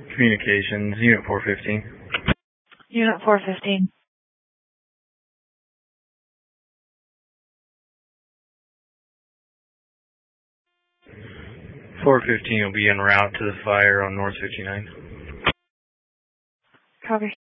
Communications, Unit 415. Unit 415. will be en route to the fire on North 59. Copy.